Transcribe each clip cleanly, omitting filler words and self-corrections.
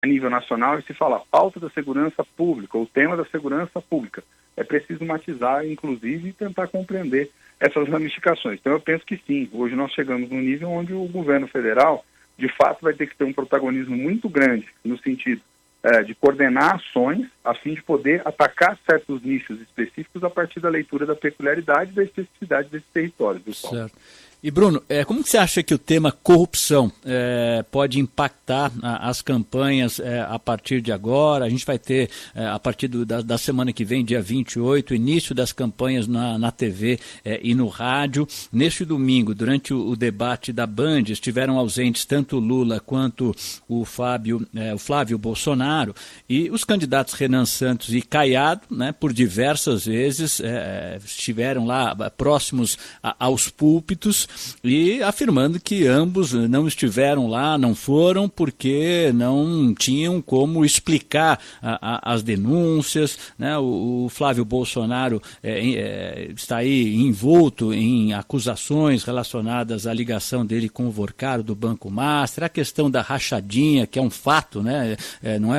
a nível nacional e se fala pauta da segurança pública, ou tema da segurança pública. É preciso matizar, inclusive, e tentar compreender essas ramificações. Então, eu penso que sim, hoje nós chegamos num nível onde o governo federal, de fato, vai ter que ter um protagonismo muito grande, no sentido de coordenar ações, a fim de poder atacar certos nichos específicos a partir da leitura da peculiaridade e da especificidade desse território, pessoal. Certo. E Bruno, como que você acha que o tema corrupção pode impactar as campanhas a partir de agora? A gente vai ter, a partir da semana que vem, dia 28, início das campanhas na TV e no rádio. Neste domingo, durante o debate da Band, estiveram ausentes tanto o Lula quanto o Flávio Bolsonaro, e os candidatos Renan Santos e Caiado, né, por diversas vezes, estiveram lá próximos aos púlpitos, e afirmando que ambos não estiveram lá, não foram porque não tinham como explicar as denúncias, né? O Flávio Bolsonaro está aí envolto em acusações relacionadas à ligação dele com o Vorcaro do Banco Master, a questão da rachadinha, que é um fato, né? Não é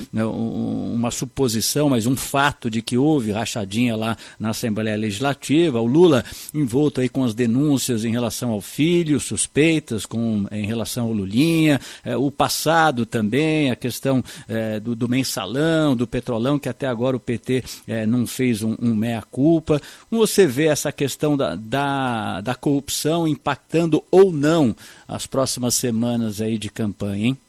uma suposição, mas um fato de que houve rachadinha lá na Assembleia Legislativa. O Lula envolto aí com as denúncias em relação ao filho, suspeitas em relação ao Lulinha, o passado também, a questão do mensalão, do petrolão, que até agora o PT não fez um meia-culpa. Como você vê essa questão da corrupção impactando ou não as próximas semanas aí de campanha, hein?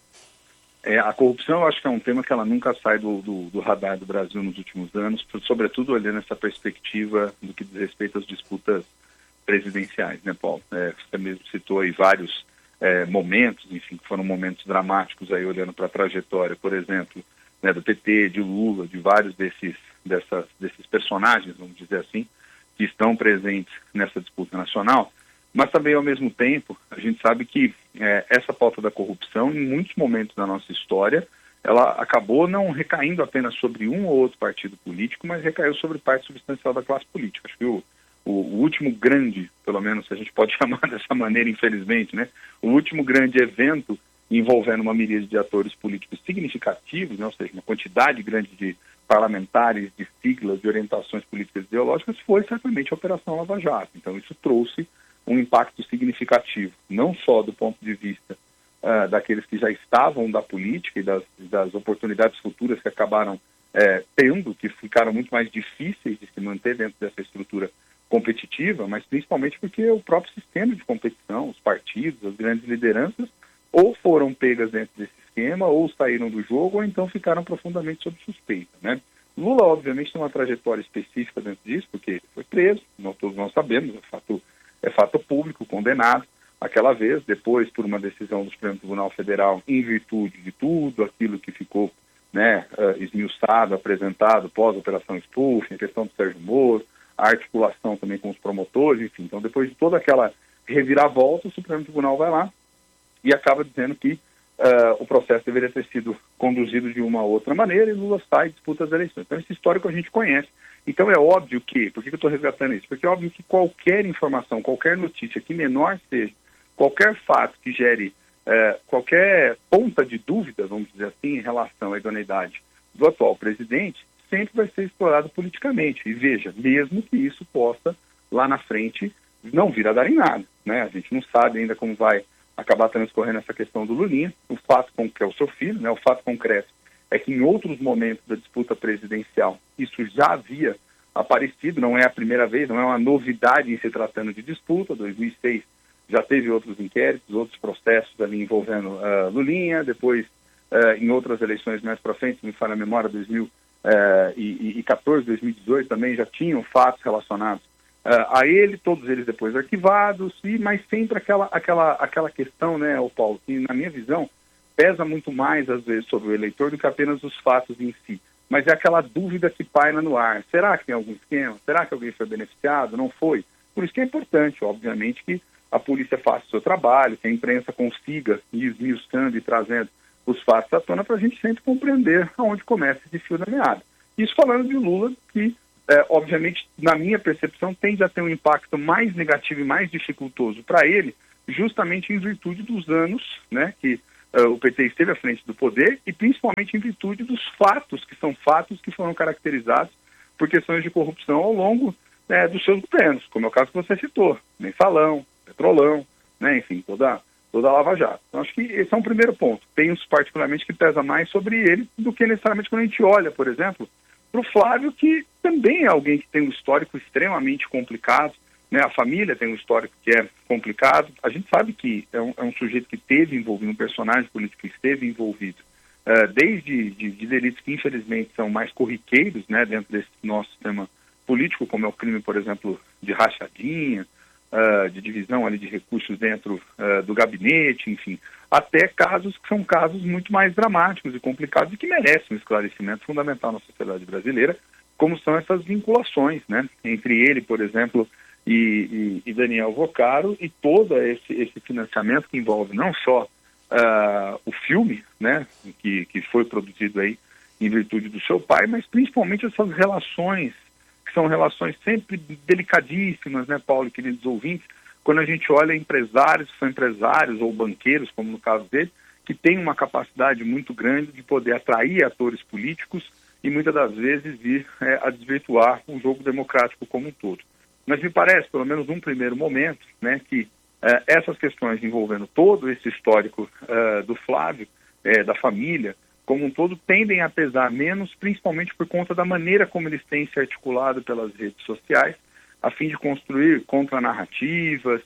A corrupção, eu acho que é um tema que ela nunca sai do radar do Brasil nos últimos anos, sobretudo olhando essa perspectiva do que diz respeito às disputas presidenciais, né, Paulo? Você mesmo citou aí vários momentos, enfim, que foram momentos dramáticos aí, olhando para a trajetória, por exemplo, né, do PT, de Lula, de vários desses personagens, vamos dizer assim, que estão presentes nessa disputa nacional, mas também, ao mesmo tempo, a gente sabe que essa pauta da corrupção, em muitos momentos da nossa história, ela acabou não recaindo apenas sobre um ou outro partido político, mas recaiu sobre parte substancial da classe política. Acho que o último grande, pelo menos se a gente pode chamar dessa maneira, infelizmente, né, o último grande evento envolvendo uma miríade de atores políticos significativos, né, ou seja, uma quantidade grande de parlamentares, de siglas, de orientações políticas e ideológicas, foi certamente a Operação Lava Jato. Então isso trouxe um impacto significativo, não só do ponto de vista daqueles que já estavam da política e das oportunidades futuras que acabaram tendo, que ficaram muito mais difíceis de se manter dentro dessa estrutura competitiva, mas principalmente porque o próprio sistema de competição, os partidos, as grandes lideranças, ou foram pegas dentro desse esquema, ou saíram do jogo, ou então ficaram profundamente sob suspeita, né? Lula, obviamente, tem uma trajetória específica dentro disso, porque foi preso, todos nós sabemos, é fato público, condenado, aquela vez, depois por uma decisão do Supremo Tribunal Federal, em virtude de tudo aquilo que ficou, né, esmiuçado, apresentado pós-operação Spoofing, a questão do Sérgio Moro, a articulação também com os promotores, enfim. Então, depois de toda aquela reviravolta, o Supremo Tribunal vai lá e acaba dizendo que o processo deveria ter sido conduzido de uma outra maneira e Lula sai e disputa as eleições. Então, esse histórico a gente conhece. Então, é óbvio que... Por que eu estou resgatando isso? Porque é óbvio que qualquer informação, qualquer notícia, que menor seja, qualquer fato que gere qualquer ponta de dúvida, vamos dizer assim, em relação à idoneidade do atual presidente, sempre vai ser explorado politicamente. E veja, mesmo que isso possa, lá na frente, não vir a dar em nada, né? A gente não sabe ainda como vai acabar transcorrendo essa questão do Lulinha. O fato que é o seu filho, né? O fato concreto é que em outros momentos da disputa presidencial isso já havia aparecido, não é a primeira vez, não é uma novidade em se tratando de disputa. 2006 já teve outros inquéritos, outros processos ali envolvendo Lulinha, depois em outras eleições mais para frente, se me falha a memória, 2014, 2018 também já tinham fatos relacionados a ele, todos eles depois arquivados, mas sempre aquela questão, né, Paulo, que na minha visão pesa muito mais às vezes sobre o eleitor do que apenas os fatos em si. Mas é aquela dúvida que paira no ar. Será que tem algum esquema? Será que alguém foi beneficiado? Não foi? Por isso que é importante, obviamente, que a polícia faça o seu trabalho, que a imprensa consiga ir esmiuçando e trazendo os fatos à tona para a gente sempre compreender aonde começa esse fio da meada. Isso falando de Lula, que, obviamente, na minha percepção, tende a ter um impacto mais negativo e mais dificultoso para ele, justamente em virtude dos anos, né, que o PT esteve à frente do poder e principalmente em virtude dos fatos que foram caracterizados por questões de corrupção ao longo dos seus governos, como é o caso que você citou, Mensalão, Petrolão, né, enfim, toda a Lava Jato. Então, acho que esse é um primeiro ponto. Penso particularmente que pesa mais sobre ele do que necessariamente quando a gente olha, por exemplo, para o Flávio, que também é alguém que tem um histórico extremamente complicado, né? A família tem um histórico que é complicado. A gente sabe que é um sujeito que esteve envolvido, um personagem político que esteve envolvido, desde de delitos que infelizmente são mais corriqueiros, né, dentro desse nosso sistema político, como é o crime, por exemplo, de rachadinha, de divisão ali de recursos dentro do gabinete, enfim, até casos que são casos muito mais dramáticos e complicados e que merecem um esclarecimento fundamental na sociedade brasileira, como são essas vinculações, né, entre ele, por exemplo, e Daniel Vocaro, e todo esse financiamento que envolve não só o filme, né, que foi produzido aí em virtude do seu pai, mas principalmente essas relações, que são relações sempre delicadíssimas, né, Paulo e queridos ouvintes, quando a gente olha empresários, que são empresários ou banqueiros, como no caso dele, que têm uma capacidade muito grande de poder atrair atores políticos e muitas das vezes vir a desvirtuar o jogo democrático como um todo. Mas me parece, pelo menos num primeiro momento, né, que essas questões envolvendo todo esse histórico do Flávio, da família, como um todo, tendem a pesar menos, principalmente por conta da maneira como eles têm se articulado pelas redes sociais, a fim de construir contranarrativas,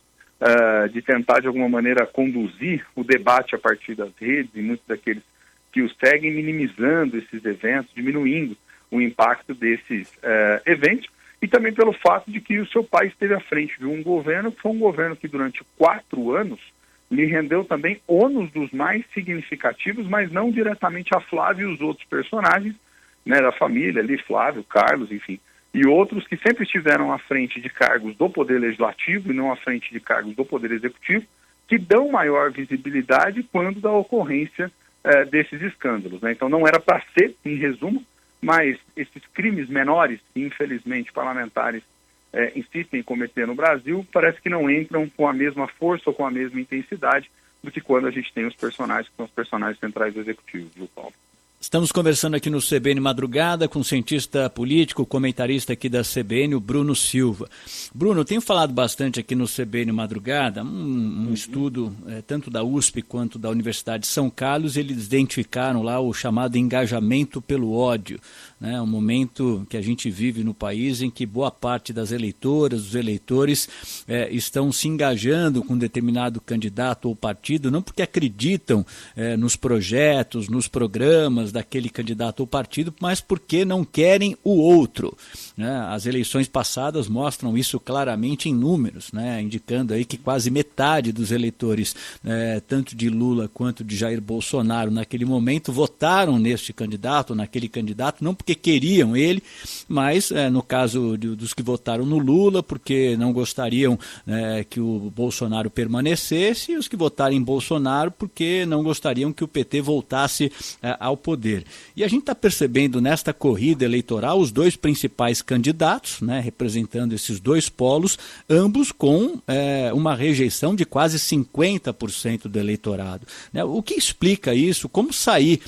de tentar, de alguma maneira, conduzir o debate a partir das redes, e muitos daqueles que os seguem minimizando esses eventos, diminuindo o impacto desses eventos, e também pelo fato de que o seu pai esteve à frente de um governo, que foi um governo que durante 4 anos lhe rendeu também ônus dos mais significativos, mas não diretamente a Flávio e os outros personagens, né, da família ali, Flávio, Carlos, enfim, e outros que sempre estiveram à frente de cargos do Poder Legislativo e não à frente de cargos do Poder Executivo, que dão maior visibilidade quando da ocorrência desses escândalos, né? Então não era para ser, em resumo, mas esses crimes menores que, infelizmente, parlamentares insistem em cometer no Brasil, parece que não entram com a mesma força ou com a mesma intensidade do que quando a gente tem os personagens que são os personagens centrais do Executivo, viu, Paulo? Estamos conversando aqui no CBN Madrugada com o cientista político, comentarista aqui da CBN, o Bruno Silva. Bruno, eu tenho falado bastante aqui no CBN Madrugada, um estudo tanto da USP quanto da Universidade de São Carlos, eles identificaram lá o chamado engajamento pelo ódio, né? Um momento que a gente vive no país em que boa parte das eleitoras, dos eleitores estão se engajando com determinado candidato ou partido, não porque acreditam nos projetos, nos programas daquele candidato ou partido, mas porque não querem o outro, né? As eleições passadas mostram isso claramente em números, né? Indicando aí que quase metade dos eleitores, tanto de Lula quanto de Jair Bolsonaro naquele momento, votaram neste candidato, naquele candidato, não porque queriam ele, mas no caso dos que votaram no Lula, porque não gostariam que o Bolsonaro permanecesse, e os que votaram em Bolsonaro porque não gostariam que o PT voltasse ao poder. E a gente está percebendo nesta corrida eleitoral os dois principais candidatos, né, representando esses dois polos, ambos com uma rejeição de quase 50% do eleitorado, né? O que explica isso? Como sair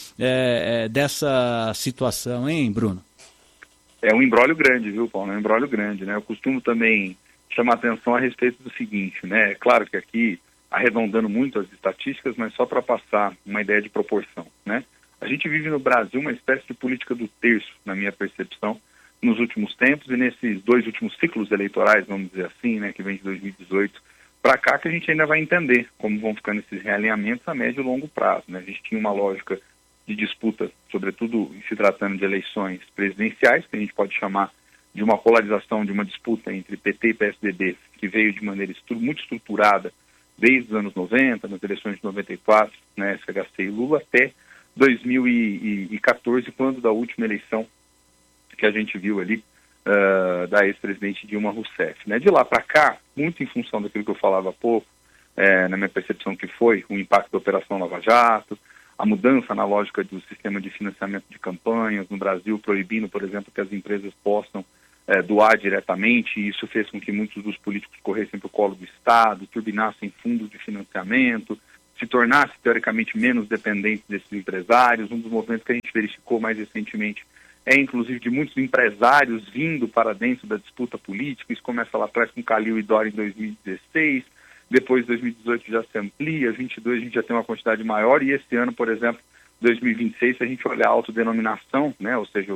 dessa situação, hein, Bruno? É um imbróglio grande, viu, Paulo? É um imbróglio grande, né? Eu costumo também chamar atenção a respeito do seguinte, né? É claro que aqui, arredondando muito as estatísticas, mas só para passar uma ideia de proporção, né? A gente vive no Brasil uma espécie de política do terço, na minha percepção, nos últimos tempos e nesses 2 últimos ciclos eleitorais, vamos dizer assim, né, que vem de 2018 para cá, que a gente ainda vai entender como vão ficando esses realinhamentos a médio e longo prazo, né? A gente tinha uma lógica de disputa, sobretudo se tratando de eleições presidenciais, que a gente pode chamar de uma polarização, de uma disputa entre PT e PSDB, que veio de maneira muito estruturada desde os anos 90, nas eleições de 94, né, FHC e Lula, até 2014, quando da última eleição que a gente viu ali, da ex-presidente Dilma Rousseff, né? De lá para cá, muito em função daquilo que eu falava há pouco, na minha percepção que foi o impacto da Operação Lava Jato, a mudança na lógica do sistema de financiamento de campanhas no Brasil, proibindo, por exemplo, que as empresas possam doar diretamente, e isso fez com que muitos dos políticos corressem para o colo do Estado, turbinassem fundos de financiamento, se tornasse, teoricamente, menos dependente desses empresários. Um dos movimentos que a gente verificou mais recentemente é, inclusive, de muitos empresários vindo para dentro da disputa política. Isso começa lá atrás com Calil e Dória em 2016, depois 2018 já se amplia, 2022 a gente já tem uma quantidade maior, e esse ano, por exemplo, 2026, se a gente olhar a autodenominação, né, ou seja,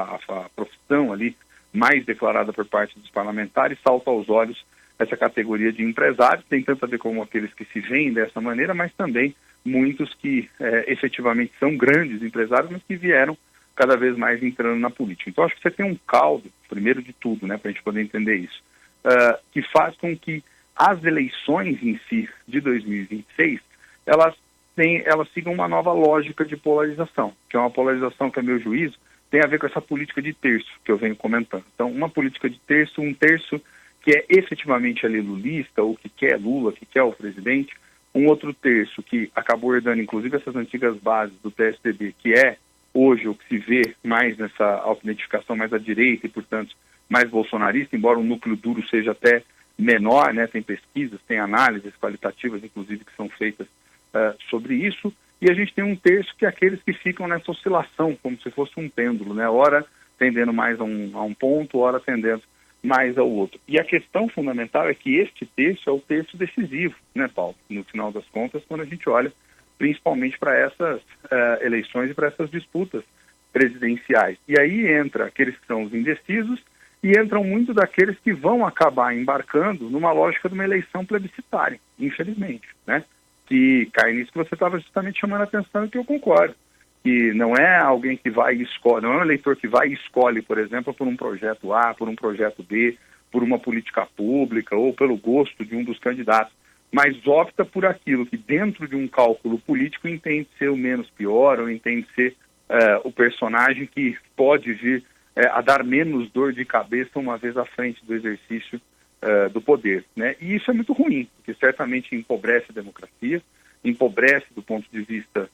a profissão ali mais declarada por parte dos parlamentares, salta aos olhos essa categoria de empresários. Tem tanto a ver com aqueles que se veem dessa maneira, mas também muitos que efetivamente são grandes empresários, mas que vieram cada vez mais entrando na política. Então, acho que você tem um caldo, primeiro de tudo, né, para a gente poder entender isso, que faz com que as eleições em si de 2026, elas sigam uma nova lógica de polarização, que é uma polarização que, a meu juízo, tem a ver com essa política de terço que eu venho comentando. Então, uma política de terço, um terço que é efetivamente ali lulista, ou que quer Lula, que quer o presidente, um outro terço que acabou herdando, inclusive, essas antigas bases do PSDB, que é hoje o que se vê mais nessa autoidentificação mais à direita e, portanto, mais bolsonarista, embora o núcleo duro seja até menor, né? Tem pesquisas, tem análises qualitativas, inclusive, que são feitas sobre isso. E a gente tem um terço que é aqueles que ficam nessa oscilação, como se fosse um pêndulo, né? Ora tendendo mais a um ponto, ora tendendo mais ao outro. E a questão fundamental é que este terço é o terço decisivo, né, Paulo? No final das contas, quando a gente olha principalmente para essas eleições e para essas disputas presidenciais. E aí entra aqueles que são os indecisos e entram muito daqueles que vão acabar embarcando numa lógica de uma eleição plebiscitária, infelizmente, né? Que cai nisso que você estava justamente chamando a atenção, e que eu concordo. Que não é alguém que vai e escolhe, não é um eleitor que vai e escolhe, por exemplo, por um projeto A, por um projeto B, por uma política pública ou pelo gosto de um dos candidatos, mas opta por aquilo que, dentro de um cálculo político, entende ser o menos pior, ou entende ser o personagem que pode vir a dar menos dor de cabeça uma vez à frente do exercício do poder, né? E isso é muito ruim, porque certamente empobrece a democracia, empobrece do ponto de vista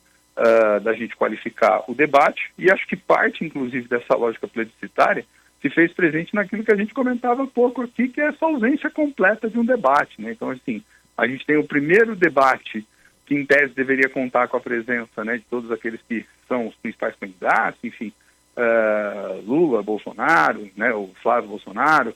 da gente qualificar o debate, e acho que parte, inclusive, dessa lógica plebiscitária se fez presente naquilo que a gente comentava há pouco aqui, que é essa ausência completa de um debate, né? Então, assim, a gente tem o primeiro debate que, em tese, deveria contar com a presença, né, de todos aqueles que são os principais candidatos, enfim, Lula, Bolsonaro, né, o Flávio Bolsonaro,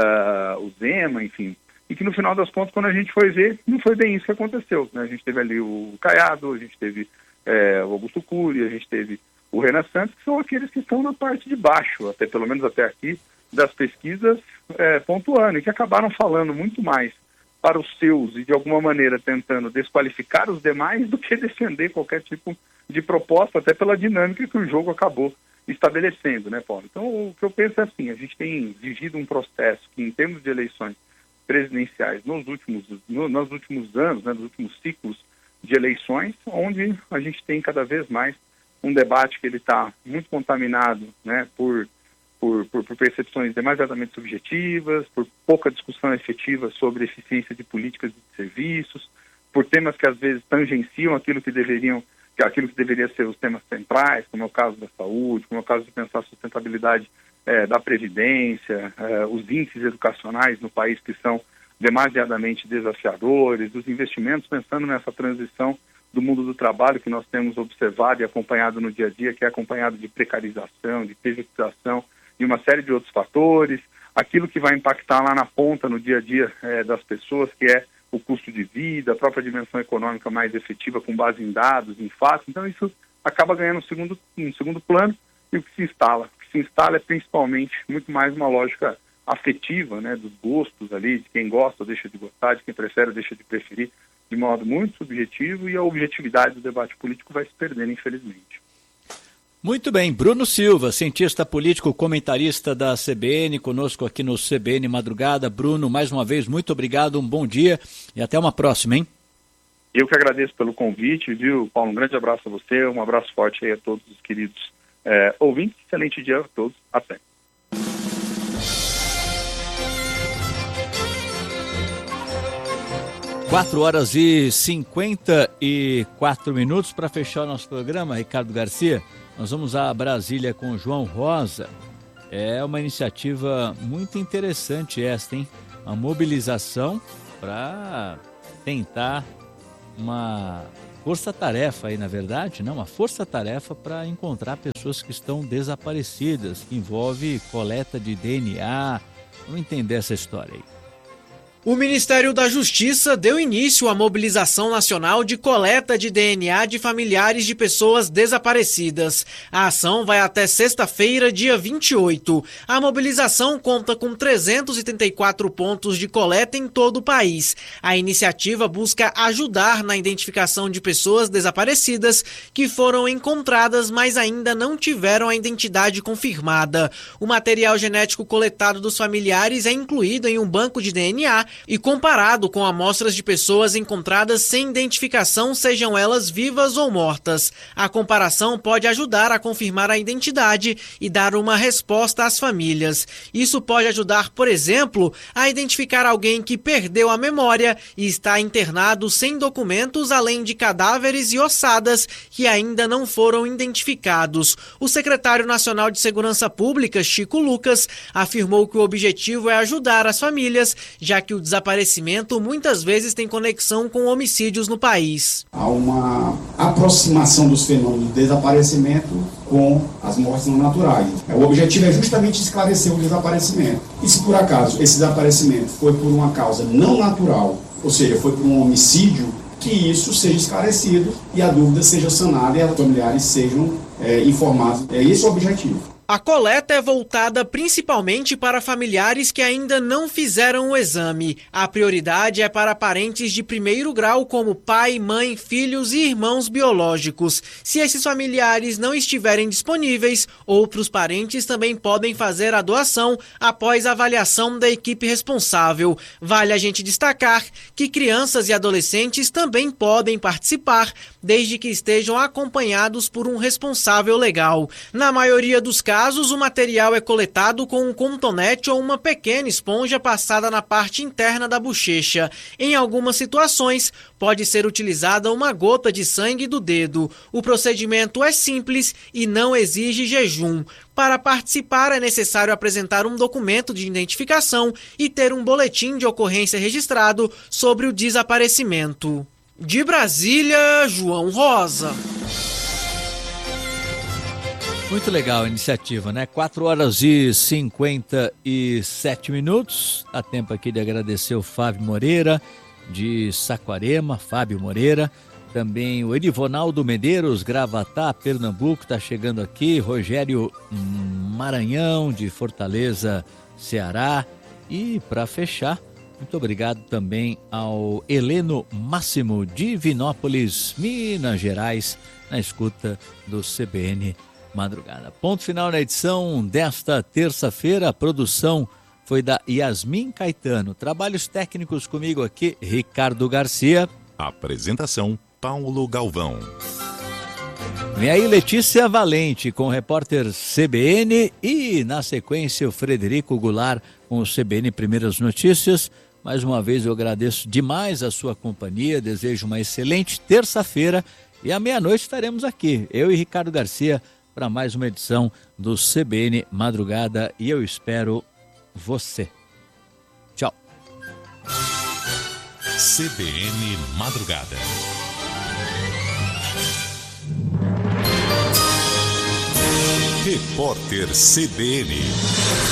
o Zema, enfim, e que no final das contas, quando a gente foi ver, não foi bem isso que aconteceu, né? A gente teve ali o Caiado, a gente teve o Augusto Cury, a gente teve o Renan Santos, que são aqueles que estão na parte de baixo, até pelo menos até aqui, das pesquisas pontuando, e que acabaram falando muito mais para os seus e, de alguma maneira, tentando desqualificar os demais do que defender qualquer tipo de proposta, até pela dinâmica que o jogo acabou estabelecendo, né, Paulo? Então, o que eu penso é assim, a gente tem vivido um processo que, em termos de eleições presidenciais, nos últimos anos, né, nos últimos ciclos de eleições, onde a gente tem cada vez mais um debate que ele está muito contaminado, né, por percepções demasiadamente subjetivas, por pouca discussão efetiva sobre eficiência de políticas e de serviços, por temas que às vezes tangenciam aquilo que deveria ser os temas centrais, como é o caso da saúde, como é o caso de pensar a sustentabilidade da previdência, os índices educacionais no país que são demasiadamente desafiadores, os investimentos pensando nessa transição do mundo do trabalho que nós temos observado e acompanhado no dia a dia, que é acompanhado de precarização, de privatização e uma série de outros fatores, aquilo que vai impactar lá na ponta, no dia a dia das pessoas, que é o custo de vida, a própria dimensão econômica mais efetiva com base em dados, em fatos. Então isso acaba ganhando um segundo plano, e o que se instala? O que se instala é principalmente muito mais uma lógica afetiva, né, dos gostos ali, de quem gosta ou deixa de gostar, de quem prefere ou deixa de preferir, de modo muito subjetivo, e a objetividade do debate político vai se perdendo, infelizmente. Muito bem, Bruno Silva, cientista político, comentarista da CBN, conosco aqui no CBN Madrugada. Bruno, mais uma vez, muito obrigado, um bom dia e até uma próxima, hein? Eu que agradeço pelo convite, viu, Paulo? Um grande abraço a você, um abraço forte aí a todos os queridos ouvintes. Excelente dia a todos, até. Quatro horas e 54 minutos para fechar o nosso programa, Ricardo Garcia. Nós vamos a Brasília com o João Rosa. É uma iniciativa muito interessante esta, hein? Uma mobilização para tentar uma força-tarefa aí, na verdade, uma força-tarefa para encontrar pessoas que estão desaparecidas, que envolve coleta de DNA. Vamos entender essa história aí. O Ministério da Justiça deu início à mobilização nacional de coleta de DNA de familiares de pessoas desaparecidas. A ação vai até sexta-feira, dia 28. A mobilização conta com 334 pontos de coleta em todo o país. A iniciativa busca ajudar na identificação de pessoas desaparecidas que foram encontradas, mas ainda não tiveram a identidade confirmada. O material genético coletado dos familiares é incluído em um banco de DNA e comparado com amostras de pessoas encontradas sem identificação, sejam elas vivas ou mortas. A comparação pode ajudar a confirmar a identidade e dar uma resposta às famílias. Isso pode ajudar, por exemplo, a identificar alguém que perdeu a memória e está internado sem documentos, além de cadáveres e ossadas que ainda não foram identificados. O secretário nacional de Segurança Pública, Chico Lucas, afirmou que o objetivo é ajudar as famílias, já que o desaparecimento muitas vezes tem conexão com homicídios no país. Há uma aproximação dos fenômenos de desaparecimento com as mortes não naturais. O objetivo é justamente esclarecer o desaparecimento. E se por acaso esse desaparecimento foi por uma causa não natural, ou seja, foi por um homicídio, que isso seja esclarecido e a dúvida seja sanada e os familiares sejam informados. É esse o objetivo. A coleta é voltada principalmente para familiares que ainda não fizeram o exame. A prioridade é para parentes de primeiro grau, como pai, mãe, filhos e irmãos biológicos. Se esses familiares não estiverem disponíveis, outros parentes também podem fazer a doação após a avaliação da equipe responsável. Vale a gente destacar que crianças e adolescentes também podem participar, desde que estejam acompanhados por um responsável legal. Na maioria dos casos, o material é coletado com um cotonete ou uma pequena esponja passada na parte interna da bochecha. Em algumas situações, pode ser utilizada uma gota de sangue do dedo. O procedimento é simples e não exige jejum. Para participar, é necessário apresentar um documento de identificação e ter um boletim de ocorrência registrado sobre o desaparecimento. De Brasília, João Rosa. Muito legal a iniciativa, né? 4h57. Dá tempo aqui de agradecer o Fábio Moreira, de Saquarema, Fábio Moreira. Também o Edivonaldo Medeiros, Gravatá, Pernambuco, está chegando aqui. Rogério Maranhão, de Fortaleza, Ceará. E para fechar, muito obrigado também ao Heleno Máximo, de Vinópolis, Minas Gerais, na escuta do CBN Madrugada. Ponto final na edição desta terça-feira. A produção foi da Yasmin Caetano. Trabalhos técnicos comigo aqui, Ricardo Garcia. Apresentação, Paulo Galvão. Vem aí Letícia Valente com o repórter CBN e, na sequência, o Frederico Goulart com o CBN Primeiras Notícias. Mais uma vez eu agradeço demais a sua companhia, desejo uma excelente terça-feira e à meia-noite estaremos aqui, eu e Ricardo Garcia, para mais uma edição do CBN Madrugada e eu espero você. Tchau. CBN Madrugada. Repórter CBN.